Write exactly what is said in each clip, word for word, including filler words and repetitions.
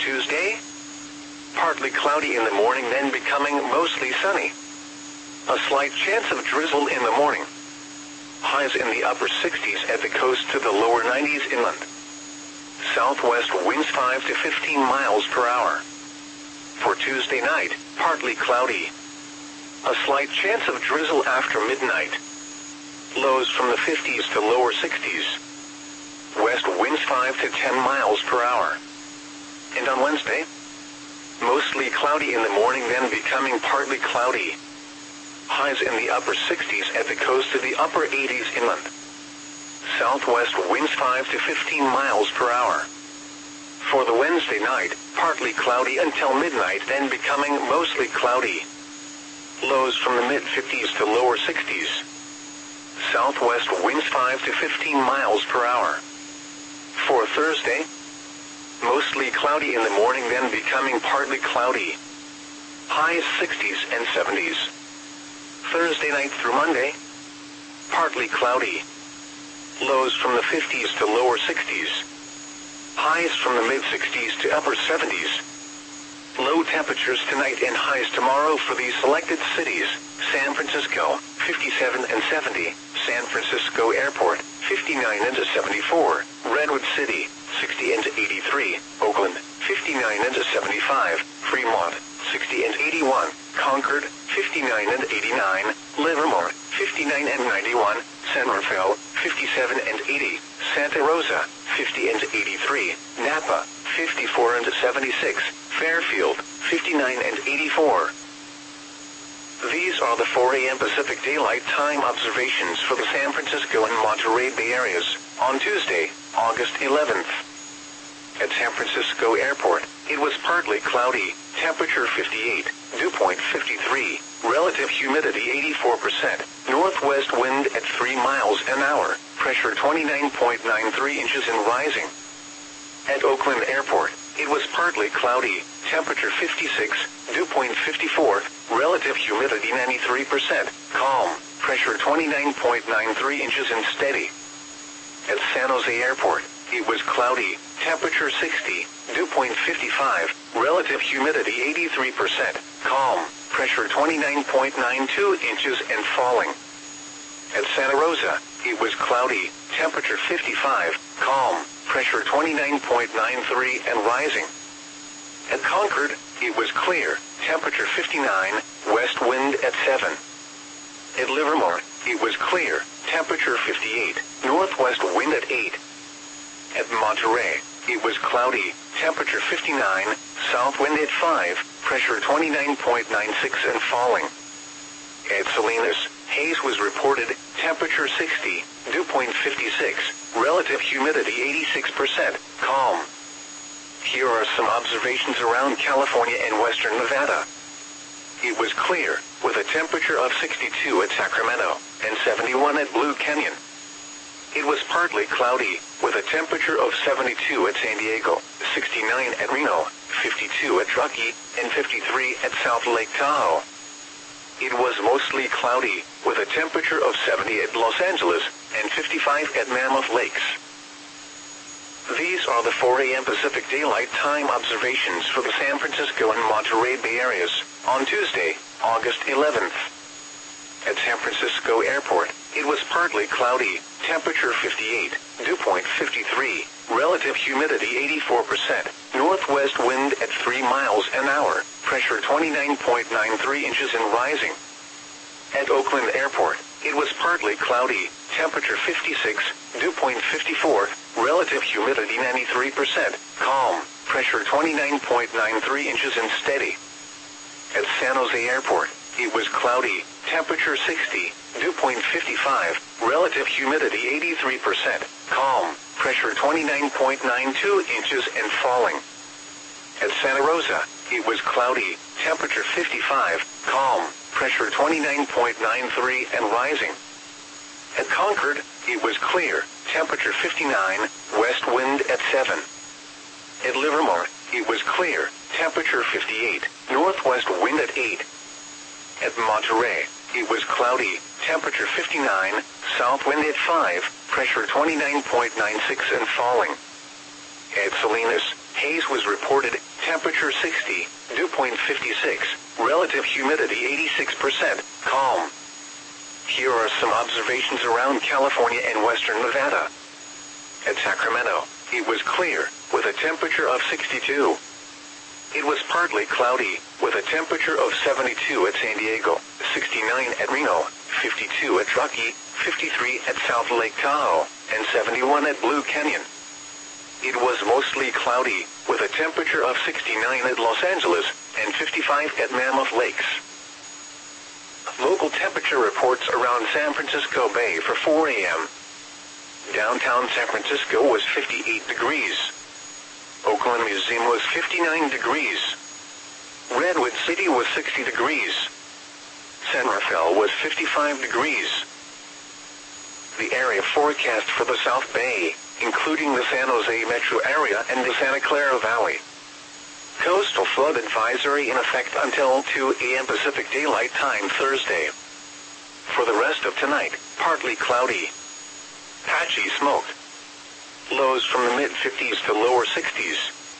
Tuesday, partly cloudy in the morning, then becoming mostly sunny. A slight chance of drizzle in the morning. Highs in the upper sixties at the coast to the lower nineties inland. Southwest winds five to fifteen miles per hour. For Tuesday night, partly cloudy. A slight chance of drizzle after midnight. Lows from the fifties to lower sixties. West winds five to ten miles per hour. And on Wednesday, mostly cloudy in the morning, then becoming partly cloudy. Highs in the upper sixties at the coast to the upper eighties inland. Southwest winds five to fifteen miles per hour. For the Wednesday night, partly cloudy until midnight, then becoming mostly cloudy. Lows from the mid-fifties to lower sixties. Southwest winds five to fifteen miles per hour. For Thursday, mostly cloudy in the morning, then becoming partly cloudy. Highs sixties and seventies. Thursday night through Monday, partly cloudy. Lows from the fifties to lower sixties. Highs from the mid-sixties to upper seventies. Low temperatures tonight and highs tomorrow for these selected cities: San Francisco, fifty-seven and seventy, San Francisco Airport, fifty-nine and seventy-four, Redwood City, sixty and eighty-three, Oakland, fifty-nine and seventy-five, Fremont, sixty and eighty-one, Concord, fifty-nine and eighty-nine, Livermore, fifty-nine and ninety-one, San Rafael, fifty-seven and eighty, Santa Rosa, fifty and eighty-three, Napa, fifty-four and seventy-six, Fairfield, fifty-nine and eighty-four. These are the four a m Pacific Daylight Time observations for the San Francisco and Monterey Bay areas on Tuesday, August eleventh. At San Francisco Airport, it was partly cloudy, temperature fifty-eight, dew point fifty-three, relative humidity eighty-four percent, northwest wind at three miles an hour, pressure twenty-nine point nine three inches and rising. At Oakland Airport, it was partly cloudy, temperature fifty-six, dew point fifty-four, relative humidity ninety-three percent, calm, pressure twenty-nine point nine three inches and steady. At San Jose Airport, it was cloudy, temperature sixty, dew point fifty-five, relative humidity eighty-three percent, calm, pressure twenty-nine point nine two inches and falling. At Santa Rosa, it was cloudy, temperature fifty-five, calm, pressure twenty-nine point nine three and rising. At Concord, it was clear, temperature fifty-nine, west wind at seven. At Livermore, it was clear, temperature fifty-eight, northwest wind at eight. At Monterey, it was cloudy, temperature fifty-nine, south wind at five, pressure twenty-nine point nine six and falling. At Salinas, haze was reported, temperature sixty, dew point fifty-six, relative humidity eighty-six percent, calm. Here are some observations around California and western Nevada. It was clear, with a temperature of sixty-two at Sacramento, and seventy-one at Blue Canyon. It was partly cloudy, with a temperature of seventy-two at San Diego, sixty-nine at Reno, fifty-two at Truckee, and fifty-three at South Lake Tahoe. It was mostly cloudy, with a temperature of seventy at Los Angeles, and fifty-five at Mammoth Lakes. These are the four a m Pacific Daylight Time observations for the San Francisco and Monterey Bay areas on Tuesday, August eleventh. At San Francisco Airport, it was partly cloudy, temperature fifty-eight, dew point fifty-three, relative humidity eighty-four percent, northwest wind at three miles an hour, pressure twenty-nine point nine three inches and rising. At Oakland Airport, it was partly cloudy, temperature fifty-six, dew point fifty-four, relative humidity ninety-three percent, calm, pressure twenty-nine point nine three inches and steady. At San Jose Airport, it was cloudy, temperature sixty, dew point fifty-five, relative humidity eighty-three percent, calm, pressure twenty-nine point nine two inches and falling. At Santa Rosa, it was cloudy, temperature fifty-five, calm, pressure twenty-nine point nine three and rising. At Concord, it was clear, temperature fifty-nine, west wind at seven. At Livermore, it was clear, temperature fifty-eight, northwest wind at eight. At Monterey, it was cloudy, temperature fifty-nine, south wind at five, pressure twenty-nine point nine six and falling. At Salinas, Haze was reported, temperature sixty, dew point fifty-six, relative humidity eighty-six percent, calm. Here are some observations around California and western Nevada. At Sacramento, it was clear, with a temperature of sixty-two. It was partly cloudy, with a temperature of seventy-two at San Diego, sixty-nine at Reno, fifty-two at Truckee, fifty-three at South Lake Tahoe, and seventy-one at Blue Canyon. It was mostly cloudy, with a temperature of sixty-nine at Los Angeles, and fifty-five at Mammoth Lakes. Local temperature reports around San Francisco Bay for four a m Downtown San Francisco was fifty-eight degrees. Oakland Museum was fifty-nine degrees. Redwood City was sixty degrees. San Rafael was fifty-five degrees. The area forecast for the South Bay, including the San Jose metro area and the Santa Clara Valley. Coastal flood advisory in effect until two a m Pacific Daylight Time Thursday. For the rest of tonight, partly cloudy. Patchy smoke. Lows from the mid fifties to lower sixties.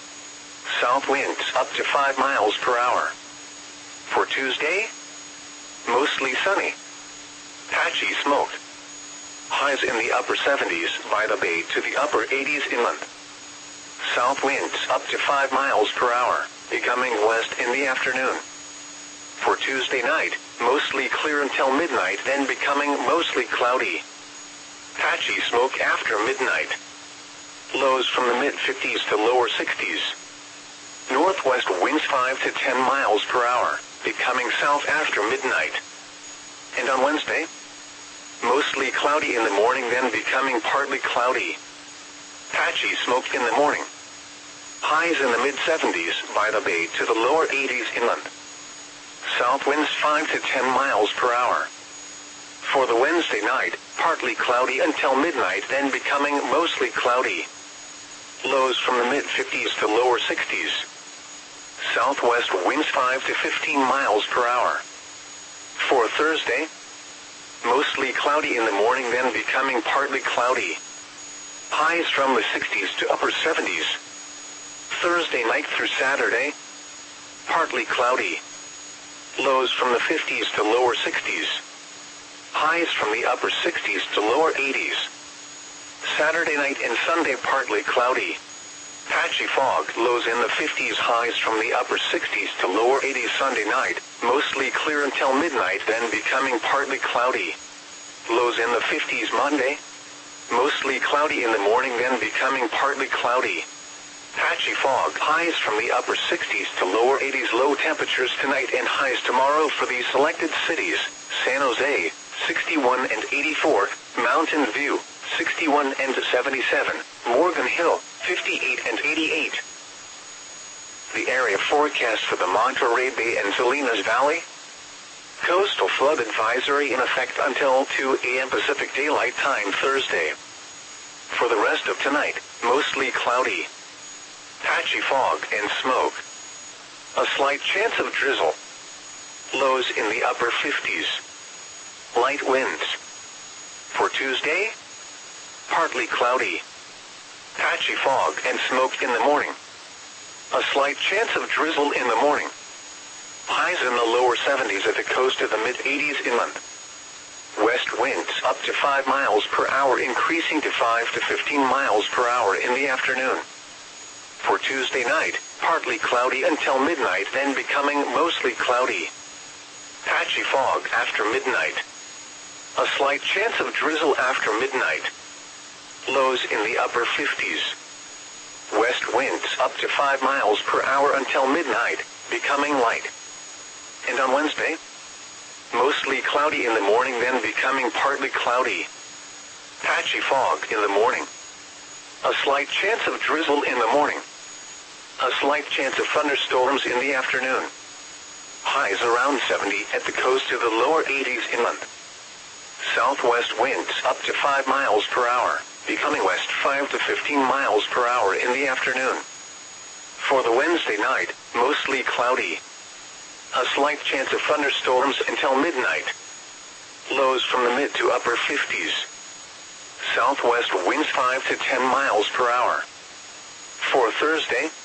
South winds up to five miles per hour. For Tuesday, mostly sunny. Patchy smoke. Highs in the upper seventies by the bay to the upper eighties inland. South winds up to five miles per hour, becoming west in the afternoon. For Tuesday night, mostly clear until midnight, then becoming mostly cloudy. Patchy smoke after midnight. Lows from the mid fifties to lower sixties. Northwest winds five to ten miles per hour, becoming south after midnight. And on Wednesday, mostly cloudy in the morning, then becoming partly cloudy. Patchy smoke in the morning. Highs in the mid seventies by the bay to the lower eighties inland. South winds five to ten miles per hour. For the Wednesday night, partly cloudy until midnight, then becoming mostly cloudy. Lows from the mid fifties to lower sixties. Southwest winds five to fifteen miles per hour. For Thursday, mostly cloudy in the morning, then becoming partly cloudy. Highs from the sixties to upper seventies. Thursday night through Saturday, partly cloudy. Lows from the fifties to lower sixties. Highs from the upper sixties to lower eighties. Saturday night and Sunday partly cloudy. Patchy fog, lows in the fifties, highs from the upper sixties to lower eighties Sunday night, mostly clear until midnight, then becoming partly cloudy. Lows in the fifties Monday, mostly cloudy in the morning, then becoming partly cloudy. Patchy fog, highs from the upper sixties to lower eighties, low temperatures tonight and highs tomorrow for these selected cities: San Jose, sixty-one and eighty-four, Mountain View, sixty-one and seventy-seven, Morgan Hill, fifty-eight and eighty-eight. The area forecast for the Monterey Bay and Salinas Valley. Coastal flood advisory in effect until two a m Pacific Daylight Time Thursday. For the rest of tonight, mostly cloudy. Patchy fog and smoke. A slight chance of drizzle. Lows in the upper fifties. Light winds. For Tuesday, partly cloudy. Patchy fog and smoke in the morning. A slight chance of drizzle in the morning. Highs in the lower seventies at the coast to the mid-eighties inland. West winds up to five miles per hour, increasing to five to fifteen miles per hour in the afternoon. For Tuesday night, partly cloudy until midnight, then becoming mostly cloudy. Patchy fog after midnight. A slight chance of drizzle after midnight. Lows in the upper fifties. West winds up to five miles per hour until midnight, becoming light. And on Wednesday, mostly cloudy in the morning, then becoming partly cloudy. Patchy fog in the morning. A slight chance of drizzle in the morning. A slight chance of thunderstorms in the afternoon. Highs around seventy at the coast to the lower eighties inland. Southwest winds up to five miles per hour, becoming west five to fifteen miles per hour in the afternoon. For the Wednesday night, mostly cloudy. A slight chance of thunderstorms until midnight. Lows from the mid to upper fifties. Southwest winds five to ten miles per hour. For Thursday,